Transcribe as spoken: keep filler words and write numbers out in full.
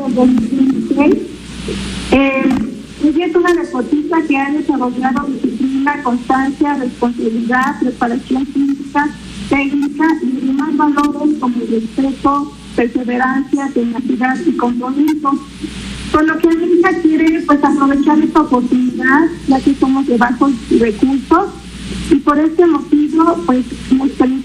de dos mil dieciséis. Eh, ella es una deportista que ha desarrollado disciplina, constancia, responsabilidad, preparación física, técnica y demás valores como el respeto, perseverancia, tenacidad y compromiso. Por lo que mi hija quiere pues aprovechar esta oportunidad, ya que somos de bajos recursos, y por este motivo pues nos